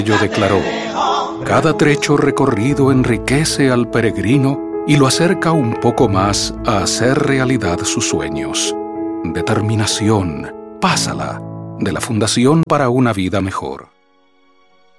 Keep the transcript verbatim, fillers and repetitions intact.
Ello declaró: cada trecho recorrido enriquece al peregrino y lo acerca un poco más a hacer realidad sus sueños. Determinación, Pásala, de la Fundación para una Vida Mejor.